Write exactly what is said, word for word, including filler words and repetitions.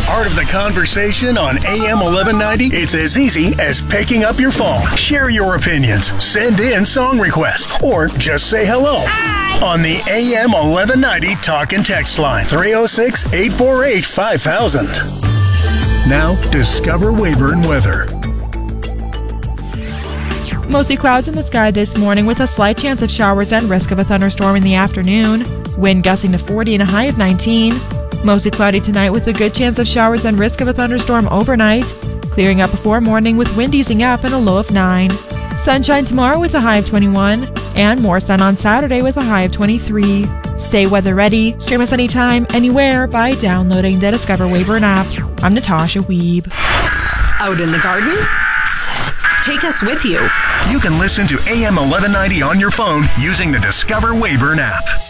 part of the conversation on A M eleven ninety? It's as easy as picking up your phone. Share your opinions, send in song requests, or just say hello. Hi. On the A M eleven ninety talk and text line, three oh six, eight four eight, five thousand. Now, discover Weyburn weather. Mostly clouds in the sky this morning with a slight chance of showers and risk of a thunderstorm in the afternoon. Wind gusting to forty and a high of nineteen. Mostly cloudy tonight with a good chance of showers and risk of a thunderstorm overnight. Clearing up before morning with wind easing up and a low of nine. Sunshine tomorrow with a high of twenty-one. And more sun on Saturday with a high of twenty-three. Stay weather ready. Stream us anytime, anywhere by downloading the Discover Weyburn app. I'm Natasha Weeb. Out in the garden? Take us with you. You can listen to A M eleven ninety on your phone using the Discover Weyburn app.